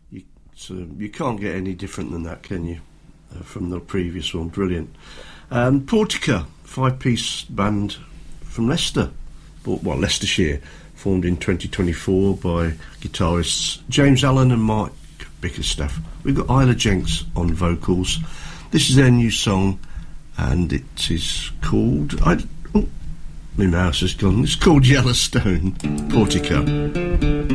You can't get any different than that, can you? From the previous one, brilliant. Portica, 5-piece band from Leicester, Leicestershire, formed in 2024 by guitarists James Allen and Mike Bickerstaff. We've got Isla Jenks on vocals. This is their new song, and it is called... my mouse has gone. It's called Yellowstone, Portica.